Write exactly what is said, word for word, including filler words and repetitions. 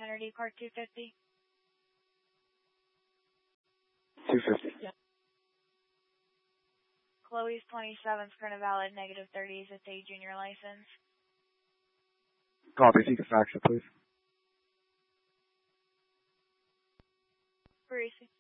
Kennedy, Park two fifty. two fifty. Yeah. Chloe's twenty-seventh, current valid, negative thirty is a state junior license. Copy, if you can fax it, please. Parisi.